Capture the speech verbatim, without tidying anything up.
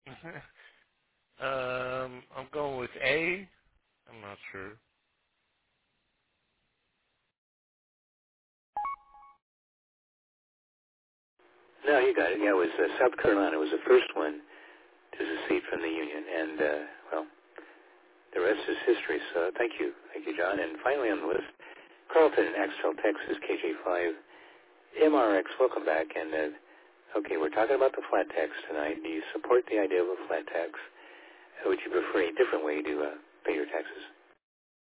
um, I'm going with A. I'm not sure. No, you got it. Yeah, it was uh, South Carolina. It was the first one to secede from the Union. And, uh, well, the rest is history. So thank you. Thank you, John. And finally on the list, Carlton in Axtell, Texas, K J five, M R X. Welcome back. And, uh, okay, we're talking about the flat tax tonight. Do you support the idea of a flat tax? Or would you prefer a different way to uh, pay your taxes?